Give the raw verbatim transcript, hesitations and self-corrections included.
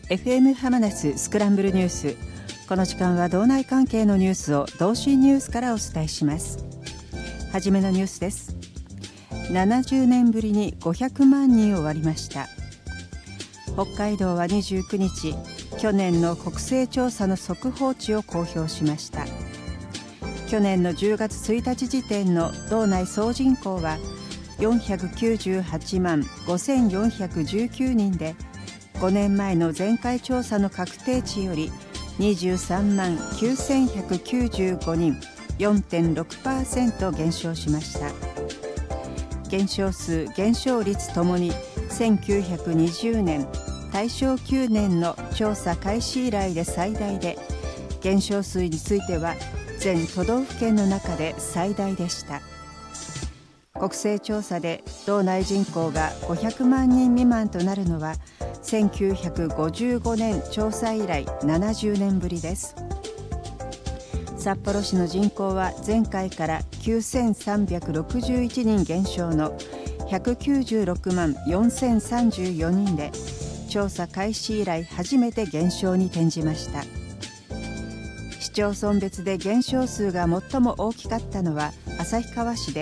エフエム 浜松スクランブルニュース。この時間は道内関係のニュースを同心ニュースからお伝えします。はじめのニュースです。ななじゅうねんぶりにごひゃくまんにんを割りました。北海道はにじゅうくにち、去年の国勢調査の速報値を公表しました。去年のじゅうがつついたち時点の道内総人口はよんひゃくきゅうじゅうはちまんごせんよんひゃくじゅうきゅうにんで、ごねんまえの前回調査の確定値よりにじゅうさんまんきゅうせんひゃくきゅうじゅうごにん、よんてんろくパーセント 減少しました。減少数、減少率ともにせんきゅうひゃくにじゅうねん、大正きゅうねんの調査開始以来で最大で、減少数については全都道府県の中で最大でした。国勢調査で道内人口がごひゃくまんにん未満となるのはせんきゅうひゃくごじゅうごねん調査以来ななじゅうねんぶりです。札幌市の人口は前回からきゅうせんさんびゃくろくじゅういちにん減少のひゃくきゅうじゅうろくまんよんせんさんじゅうよにんで、調査開始以来初めて減少に転じました。市町村別で減少数が最も大きかったのは旭川市で